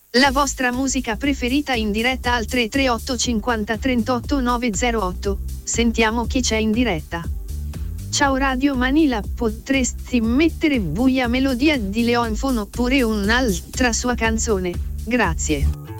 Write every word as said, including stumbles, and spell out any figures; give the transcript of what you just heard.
La vostra musica preferita in diretta al tre tre otto cinquanta trentotto novecentotto. Sentiamo chi c'è in diretta. Ciao Radio Manila, potresti mettere Buia Melodia di Leonfon oppure un'altra sua canzone? Grazie.